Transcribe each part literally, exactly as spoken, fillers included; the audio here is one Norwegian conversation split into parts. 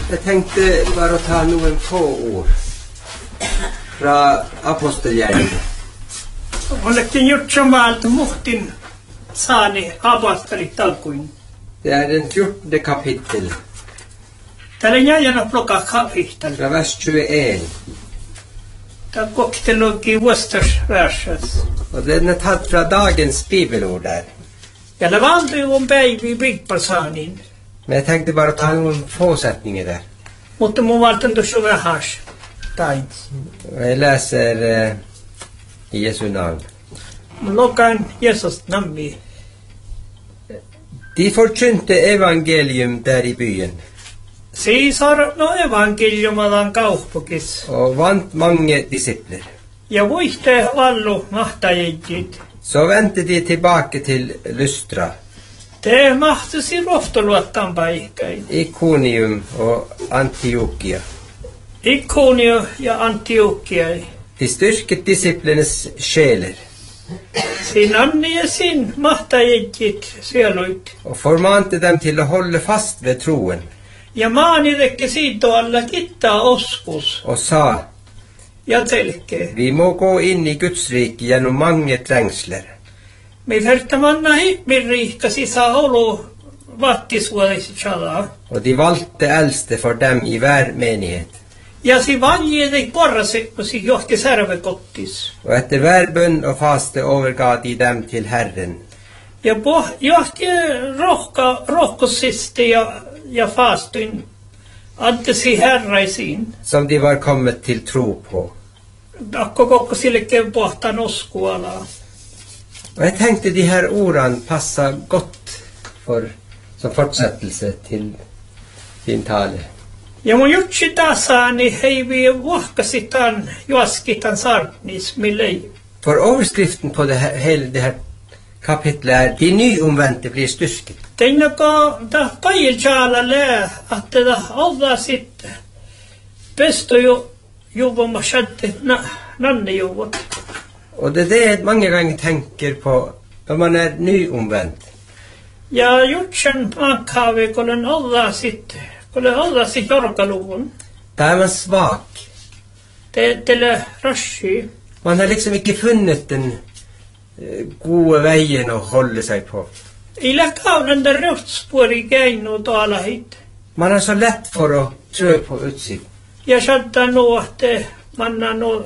Jeg tenkte bare å ta noen få ord fra apostelgjerningen. Olekin jutsan valta muhtin saani apostolit alkuin. Det er den fjortende kapittel, Täällä jäljänä plokkaa kapittel. fra vers tjueen. Tää koktelogi vuostasvärsas. Og den er tatt fra dagens bibelord der. Ja det vandrar om päivi bigpalsaanin. Men jeg tenkte bare å ta noen få setninger der. Mutta mun valtan tuossa vähäs. Tains. Og jeg leser eh, i Jesu navn. Mun lokan Jesus nammi. De forkynte evangelium der i byen, Siisar no evankeliumadan kauppukis. og vant mange disipler. Ja vuihte vallu mahtajejit. Så vendte de tilbake til Lystra, Te mahtusi rohtoluottaan paikkain. Ikonium og Antiokia. Ikonio ja Antiokiai. De styrket disiplenes sjeler, Sin Anni ja sin mahtajejit sieluit. og formante dem til å holde fast ved troen, Ja maani tekke siitä alla kittaa oskus. og sa, Ja telke. vi må gå inn i Guds rike gjennom mange trengsler. Me vertamanna hipmin riikka sisä olo vattisvuodesi chalaa. Og de valgte eldste for dem i hver menighet. Ja si vanjeetek porrasekkosi johti särvekottis. Og etter hver bønn og faste overga de dem til Herren, Ja po, johti rohka, rohkosisti ja, ja faastuin antesi herraisiin. som de var kommet til tro på. Akko kokko sillekin pohtan oskualaa. Og jeg tenkte de her ordene passet godt for, som fortsettelse til din tale. Ja mun jutsi tasaani heivi vuohkasitan juoskitan sarknis millei. For overskriften på det her, hele det her kapitlet er de nyomvendte blir styrket. Teinako ta kajiljaala lää, att det alla sitt besto ju juvoma shadde na nanne juvot. Og det er det jeg mange ganger tenker på når man er nyomvendt. Ja jutsen mankhavi kolen alla sitt kolen alla sitt jorkaluvun. Da er man svak. Te tele rashi. Man har liksom ikke funnet den eh, gode veien å holde seg på. Ila kaunen der röftspåri geinu taala hit. Man har så lett for å trø på utsikt. Ja shadda no att manna no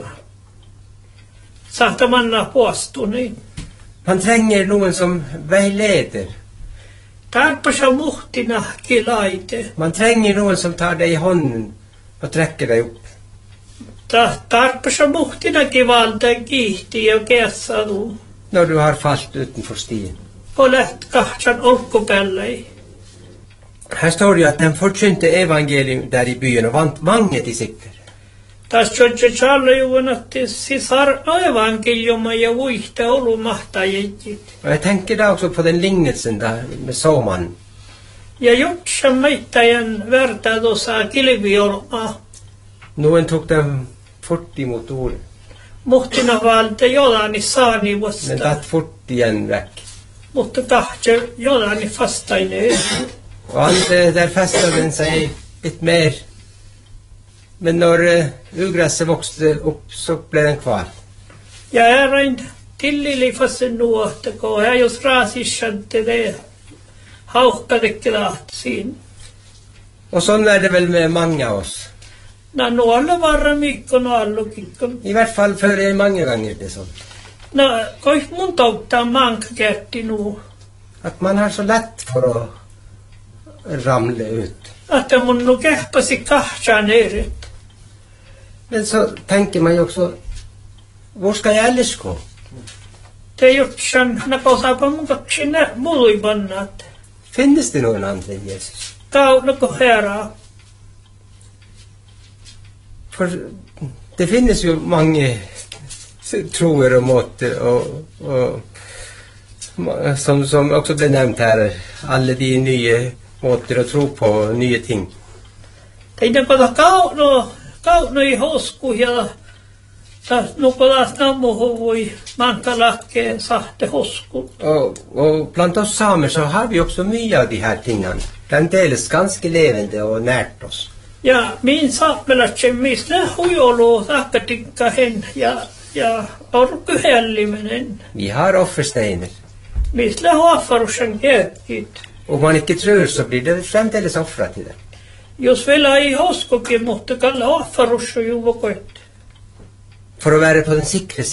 Sahta manna puastuni. Man trenger noen som veileder. Tarpasa muhtina kilaite. Man trenger noen som tar deg i hånden og trekker deg opp. Ta tarpasa muhtina kivalta kihti ja keessadu. Når du har falt utenfor stien. Olet kahtsan olkupellei. Her står det at den forkynte evangelium der i byen og vant mange disipler. Tas tjotje tjallajuvun att sisar evankeliuma ja vuihte olu mahtajejit. Og jeg tenker da også på den lignelsen da med såmannen. Ja jutsan meittäjän vertailussa kilviolma. Noen tok dem fort imot ordet, Muhtina valta jolani saani men vuosta. datt fort igjen vekk. Mutta kahtje jolani fastaine. Og andre, der festet den seg litt mer. Men når uh, ugresset vokste opp, så ble den kvar. Ja eräin tillili fasen nuohtako. Ja jos raasissante det hauhkatekkilaat siin. Og sånn er det vel med mange av oss. Na nuolla varra mikko nuollu kikkon. I hvert fall føler jeg mange ganger det sånn. Na kois mun touttaa mankakerti nu. At man har så lett for å ramle ut. Että mun nu kehpasi kahtsaan eret. Men så tenker man jo også, hvor skal jeg ellers gå? Te jutsan nakosapa mun kaksinne muluibannat. Finnes det noen andre enn Jesus? Kau nako herra. For det finnes jo mange troer og måter, og, og, som, som også ble nevnt her, alle de nye måter å tro på, nye ting. Teidän kota kauno, kauno i hosku ja nukolas nammuhuvui mankalakkeen sahte hosku. Og, og blant oss samer så har vi også mye av de her tingene. Den deles ganske levende og nært oss. Ja min saapmelatse mistä hujolo tahkatikka hen ja ja orku hellimenen. Vi har offersteiner. Mistä haafarussan jättit. Om man inte tror så blir det fremdeles offret till det. Jos vielä ei hoskokin, mutta kalla haafarussan juvokoit. For å være på den sikre